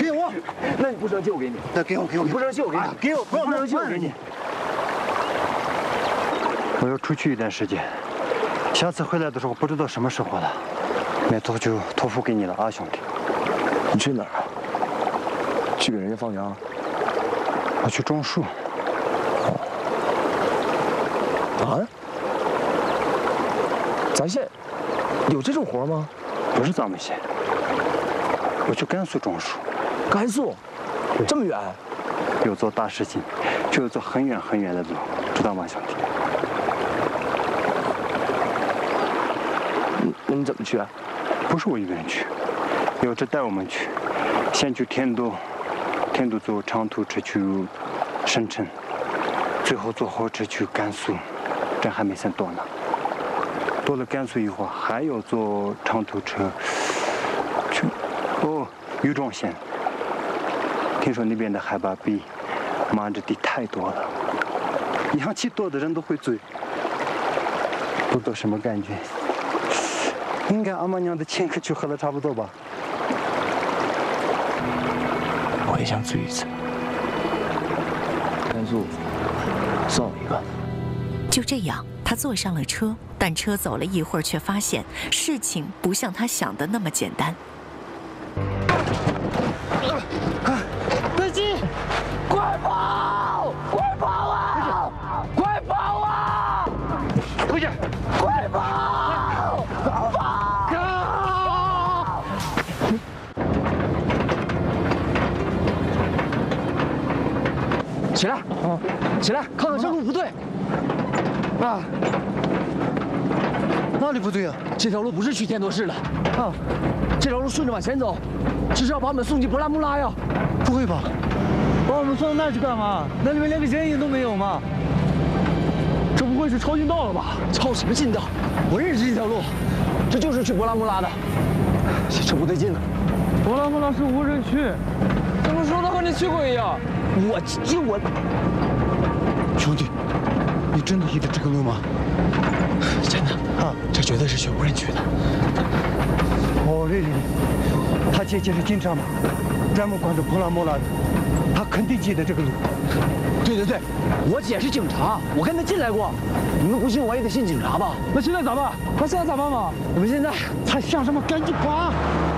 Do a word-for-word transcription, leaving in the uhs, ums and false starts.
给我。 那你不生气，我给你。 那给我，给我。 不生气，我给你。 给我，不不生气，我给你。 我要出去一段时间，下次回来的时候不知道什么时候了，那头就托付给你了啊，兄弟。 你去哪儿啊？去给人家放羊？ 我去种树。 啊？咱县有这种活吗？ 不是咱们县，我去甘肃种树。 甘肃？这么远？ 要做大事情，就要走很远很远的路，知道吗，兄弟？ 那你怎么去啊？ 不是我一个人去，有志带我们去，先去天都，天都坐长途车去深圳，最后坐火车去甘肃，这还没算多呢。到了甘肃以后，还要坐长途车去哦余庄县。听说那边的海拔比马这地太多了，阳气多的人都会醉，不知道什么感觉。应该阿妈娘的前客去喝了差不多吧。 我也想醉一次。甘肃，算我一个。 就这样，他坐上了车，但车走了一会儿，却发现事情不像他想的那么简单。 司机，快跑！快跑啊！快跑啊！ 回去， 快跑！跑！起来，啊，起来，看看这路不对。啊， 哪里不对啊？ 这条路不是去天多市的。啊，这条路顺着往前走，这是要把我们送进博拉木拉呀。 不会吧？把我们送到那儿去干嘛？那里面连个人影都没有吗？ 这不会是抄近道了吧？抄什么近道？我认识这条路，这就是去博拉木拉的。这不对劲呢。 博拉木拉是无人区，怎么说的和你去过一样？ 我这我， 兄弟，你真的记得这个路吗？ 真的啊，这绝对是去无人区的。 哦，对对对，他姐姐是警察嘛，专门管着博拉木拉的，他肯定记得这个路。 对对对，我姐是警察，我跟她进来过。你们不信我也得信警察吧？ 那现在咋办？那现在咋办嘛？ 我们现在还想什么？赶紧跑！